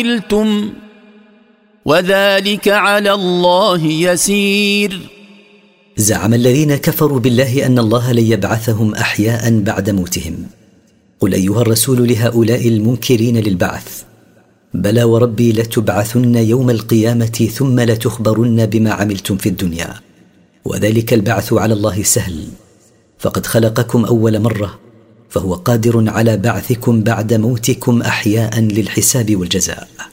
عملتم وذلك على الله يسير. زعم الذين كفروا بالله أن الله لن يبعثهم أحياء بعد موتهم. قل أيها الرسول لهؤلاء المنكرين للبعث: بلى وربي لتبعثن يوم القيامة ثم لتخبرن بما عملتم في الدنيا، وذلك البعث على الله سهل، فقد خلقكم أول مرة، فهو قادر على بعثكم بعد موتكم أحياء للحساب والجزاء.